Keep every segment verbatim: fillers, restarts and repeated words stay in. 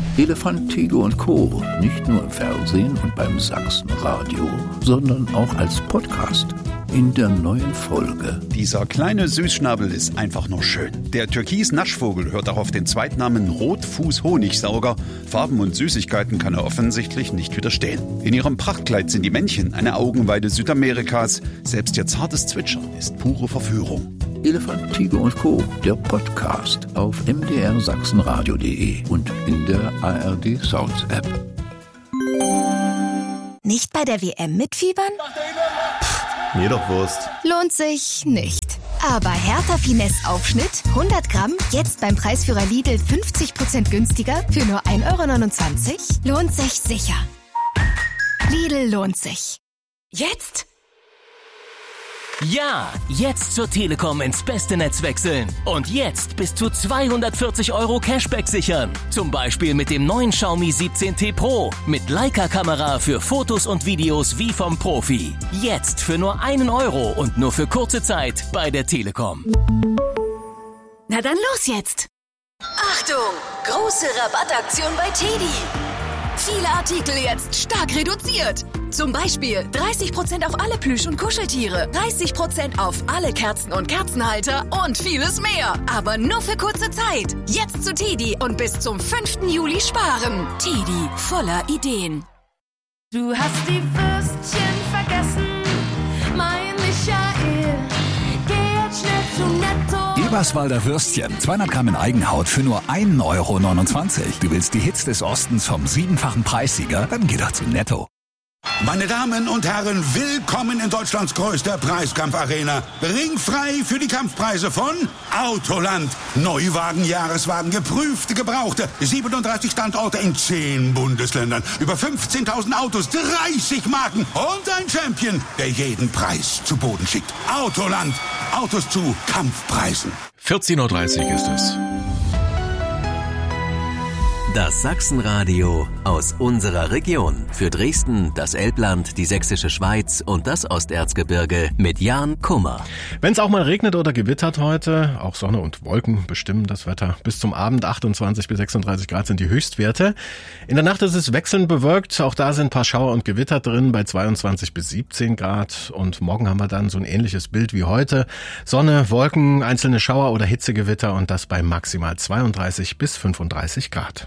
Elefant, Tiger und Co. Nicht nur im Fernsehen und beim Sachsenradio, sondern auch als Podcast. In der neuen Folge. Dieser kleine Süßschnabel ist einfach nur schön. Der Türkis-Naschvogel hört auch auf den Zweitnamen Rotfuß-Honigsauger. Farben und Süßigkeiten kann er offensichtlich nicht widerstehen. In ihrem Prachtkleid sind die Männchen eine Augenweide Südamerikas. Selbst ihr zartes Zwitschern ist pure Verführung. Elefant, Tiger und Co. Der Podcast auf m d r sachsenradio punkt de und in der A R D Sounds App. Nicht bei der W M mitfiebern? Mir doch Wurst. Lohnt sich nicht. Aber Hertha Finesse Aufschnitt hundert Gramm, jetzt beim Preisführer Lidl fünfzig Prozent günstiger für nur ein Euro neunundzwanzig? Lohnt sich sicher. Lidl lohnt sich. Jetzt? Ja, jetzt zur Telekom ins beste Netz wechseln. Und jetzt bis zu zweihundertvierzig Euro Cashback sichern. Zum Beispiel mit dem neuen Xiaomi siebzehn T Pro. Mit Leica-Kamera für Fotos und Videos wie vom Profi. Jetzt für nur einen Euro und nur für kurze Zeit bei der Telekom. Na dann los jetzt. Achtung! Große Rabattaktion bei Teddy. Viele Artikel jetzt stark reduziert. Zum Beispiel dreißig Prozent auf alle Plüsch- und Kuscheltiere, dreißig Prozent auf alle Kerzen und Kerzenhalter und vieles mehr. Aber nur für kurze Zeit. Jetzt zu Teddy und bis zum fünften Juli sparen. Teddy, voller Ideen. Du hast die Würstchen vergessen, mein Michael. Geh jetzt schnell zu Netto. Eberswalder Würstchen, zweihundert Gramm in Eigenhaut für nur ein Euro neunundzwanzig. Du willst die Hits des Ostens vom siebenfachen Preissieger? Dann geh doch zu Netto. Meine Damen und Herren, willkommen in Deutschlands größter Preiskampfarena. Ringfrei für die Kampfpreise von Autoland. Neuwagen, Jahreswagen, geprüfte, gebrauchte. siebenunddreißig Standorte in zehn Bundesländern. Über fünfzehntausend Autos, dreißig Marken und ein Champion, der jeden Preis zu Boden schickt. Autoland. Autos zu Kampfpreisen. vierzehn Uhr dreißig ist es. Das Sachsenradio aus unserer Region. Für Dresden, das Elbland, die Sächsische Schweiz und das Osterzgebirge mit Jan Kummer. Wenn es auch mal regnet oder gewittert heute, auch Sonne und Wolken bestimmen das Wetter. Bis zum Abend achtundzwanzig bis sechsunddreißig Grad sind die Höchstwerte. In der Nacht ist es wechselnd bewölkt. Auch da sind ein paar Schauer und Gewitter drin bei zweiundzwanzig bis siebzehn Grad. Und morgen haben wir dann so ein ähnliches Bild wie heute. Sonne, Wolken, einzelne Schauer oder Hitzegewitter und das bei maximal zweiunddreißig bis fünfunddreißig Grad.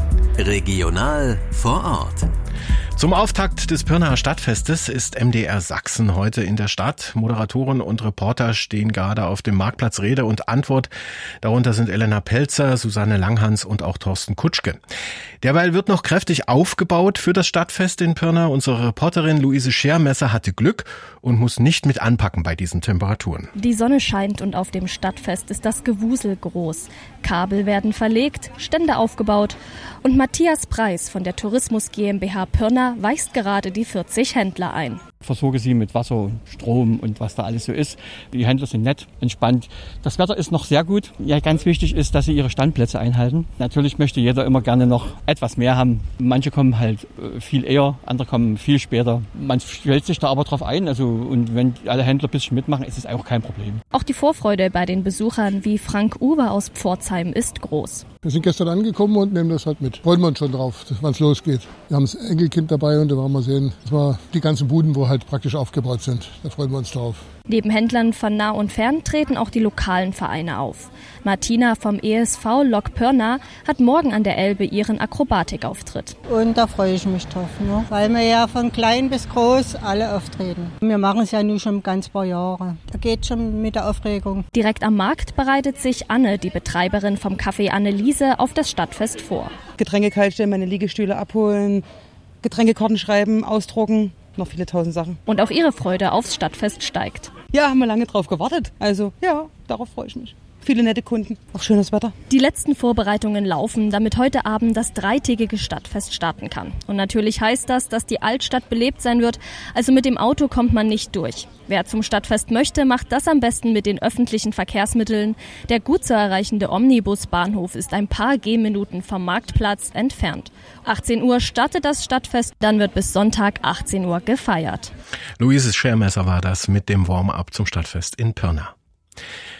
Regional vor Ort. Zum Auftakt des Pirnaer Stadtfestes ist M D R Sachsen heute in der Stadt. Moderatoren und Reporter stehen gerade auf dem Marktplatz Rede und Antwort. Darunter sind Elena Pelzer, Susanne Langhans und auch Thorsten Kutschke. Derweil wird noch kräftig aufgebaut für das Stadtfest in Pirna. Unsere Reporterin Luise Schermesser hatte Glück und muss nicht mit anpacken bei diesen Temperaturen. Die Sonne scheint und auf dem Stadtfest ist das Gewusel groß. Kabel werden verlegt, Stände aufgebaut und Matthias Preis von der Tourismus GmbH Pirna weist gerade die vierzig Händler ein. Versorge sie mit Wasser, Strom und was da alles so ist. Die Händler sind nett, entspannt. Das Wetter ist noch sehr gut. Ja, ganz wichtig ist, dass sie ihre Standplätze einhalten. Natürlich möchte jeder immer gerne noch etwas mehr haben. Manche kommen halt viel eher, andere kommen viel später. Man stellt sich da aber drauf ein. Also, und wenn alle Händler ein bisschen mitmachen, ist es auch kein Problem. Auch die Vorfreude bei den Besuchern wie Frank Uwe aus Pforzheim ist groß. Wir sind gestern angekommen und nehmen das halt mit. Freuen wir uns schon drauf, wann es losgeht. Wir haben das Enkelkind dabei und da werden wir sehen, dass wir die ganzen Buden, wo halt praktisch aufgebaut sind. Da freuen wir uns drauf. Neben Händlern von nah und fern treten auch die lokalen Vereine auf. Martina vom E S V Lok Pirna hat morgen an der Elbe ihren Akrobatikauftritt. Und da freue ich mich drauf, ne? Weil wir ja von klein bis groß alle auftreten. Wir machen es ja nun schon ganz paar Jahre. Da geht schon mit der Aufregung. Direkt am Markt bereitet sich Anne, die Betreiberin vom Café Anneliese, auf das Stadtfest vor. Getränke kaltstellen, meine Liegestühle abholen, Getränkekarten schreiben, ausdrucken. Noch viele tausend Sachen. Und auch ihre Freude aufs Stadtfest steigt. Ja, haben wir lange drauf gewartet. Also ja, darauf freue ich mich. Viele nette Kunden, auch schönes Wetter. Die letzten Vorbereitungen laufen, damit heute Abend das dreitägige Stadtfest starten kann. Und natürlich heißt das, dass die Altstadt belebt sein wird. Also mit dem Auto kommt man nicht durch. Wer zum Stadtfest möchte, macht das am besten mit den öffentlichen Verkehrsmitteln. Der gut zu erreichende Omnibusbahnhof ist ein paar Gehminuten vom Marktplatz entfernt. achtzehn Uhr startet das Stadtfest, dann wird bis Sonntag achtzehn Uhr gefeiert. Luise Schermesser war das mit dem Warm-up zum Stadtfest in Pirna.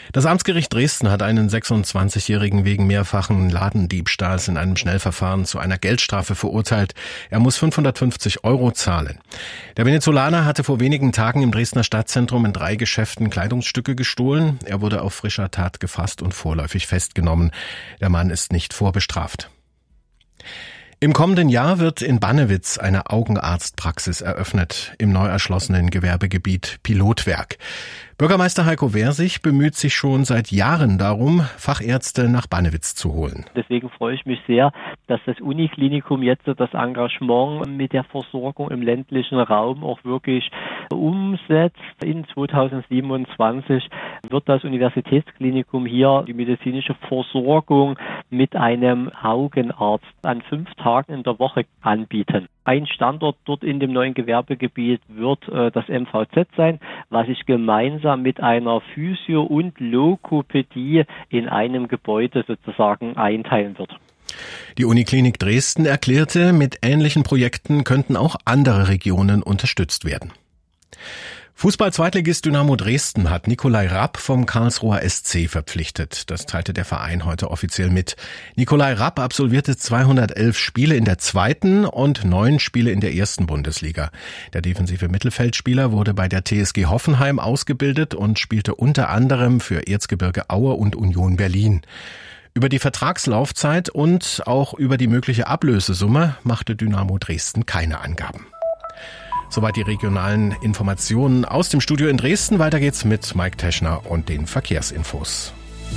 Das Amtsgericht Dresden hat einen sechsundzwanzigjährigen wegen mehrfachen Ladendiebstahls in einem Schnellverfahren zu einer Geldstrafe verurteilt. Er muss fünfhundertfünfzig Euro zahlen. Der Venezolaner hatte vor wenigen Tagen im Dresdner Stadtzentrum in drei Geschäften Kleidungsstücke gestohlen. Er wurde auf frischer Tat gefasst und vorläufig festgenommen. Der Mann ist nicht vorbestraft. Im kommenden Jahr wird in Bannewitz eine Augenarztpraxis eröffnet, im neu erschlossenen Gewerbegebiet Pilotwerk. Bürgermeister Heiko Versich bemüht sich schon seit Jahren darum, Fachärzte nach Bannewitz zu holen. Deswegen freue ich mich sehr, dass das Uniklinikum jetzt das Engagement mit der Versorgung im ländlichen Raum auch wirklich umsetzt. In zweitausendsiebenundzwanzig wird das Universitätsklinikum hier die medizinische Versorgung mit einem Augenarzt an fünf Tagen in der Woche anbieten. Ein Standort dort in dem neuen Gewerbegebiet wird äh, das M V Z sein, was sich gemeinsam mit einer Physio- und Logopädie in einem Gebäude sozusagen einteilen wird. Die Uniklinik Dresden erklärte, mit ähnlichen Projekten könnten auch andere Regionen unterstützt werden. Fußball-Zweitligist Dynamo Dresden hat Nikolai Rapp vom Karlsruher S C verpflichtet. Das teilte der Verein heute offiziell mit. Nikolai Rapp absolvierte zweihundertelf Spiele in der zweiten und neun Spiele in der ersten Bundesliga. Der defensive Mittelfeldspieler wurde bei der T S G Hoffenheim ausgebildet und spielte unter anderem für Erzgebirge Aue und Union Berlin. Über die Vertragslaufzeit und auch über die mögliche Ablösesumme machte Dynamo Dresden keine Angaben. Soweit die regionalen Informationen aus dem Studio in Dresden. Weiter geht's mit Mike Teschner und den Verkehrsinfos.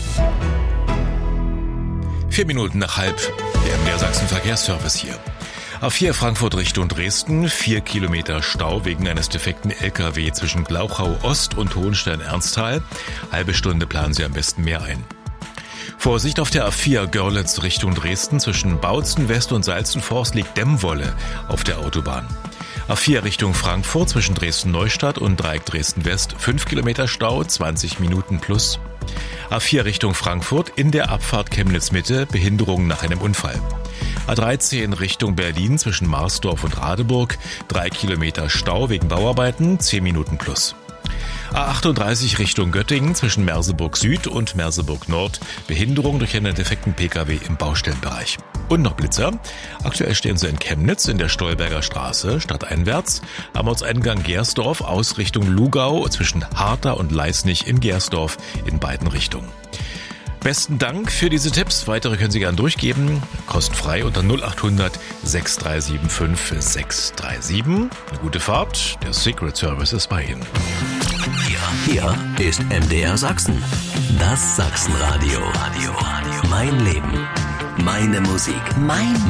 Vier Minuten nach halb, der Niedersachsen Verkehrsservice hier. A vier Frankfurt Richtung Dresden, vier Kilometer Stau wegen eines defekten L K W zwischen Glauchau Ost und Hohenstein-Ernsthal. Halbe Stunde planen Sie am besten mehr ein. Vorsicht auf der A vier Görlitz Richtung Dresden, zwischen Bautzen West und Salzenforst liegt Dämmwolle auf der Autobahn. A vier Richtung Frankfurt zwischen Dresden-Neustadt und Dreieck Dresden-West, fünf Kilometer Stau, zwanzig Minuten plus. A vier Richtung Frankfurt in der Abfahrt Chemnitz-Mitte, Behinderung nach einem Unfall. A dreizehn Richtung Berlin zwischen Marsdorf und Radeburg, drei Kilometer Stau wegen Bauarbeiten, zehn Minuten plus. A achtunddreißig Richtung Göttingen zwischen Merseburg Süd und Merseburg Nord, Behinderung durch einen defekten P K W im Baustellenbereich. Und noch Blitzer. Aktuell stehen sie in Chemnitz in der Stolberger Straße, stadteinwärts, am Ortseingang Gersdorf aus Richtung Lugau zwischen Harter und Leisnig in Gersdorf in beiden Richtungen. Besten Dank für diese Tipps. Weitere können Sie gerne durchgeben. Kostenfrei unter null acht hundert sechs drei sieben fünf sechs drei sieben. Eine gute Fahrt. Der Secret Service ist bei Ihnen. Hier, hier ist M D R Sachsen. Das Sachsenradio. Mein Leben. Meine Musik. Mein